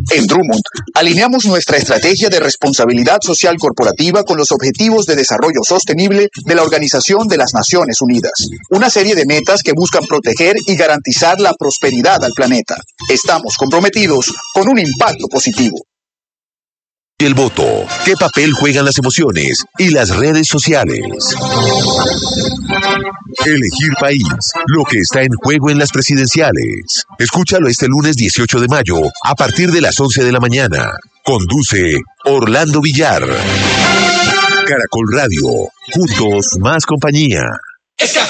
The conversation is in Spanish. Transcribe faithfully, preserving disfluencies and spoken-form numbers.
En Drummond, alineamos nuestra estrategia de responsabilidad social corporativa con los Objetivos de Desarrollo Sostenible de la Organización de las Naciones Unidas. Una serie de metas que buscan proteger y garantizar la prosperidad al planeta. Estamos comprometidos con un impacto positivo. Y el voto, ¿qué papel juegan las emociones y las redes sociales? Elegir país, lo que está en juego en las presidenciales. Escúchalo este lunes dieciocho de mayo a partir de las once de la mañana. Conduce Orlando Villar. Caracol Radio, juntos más compañía.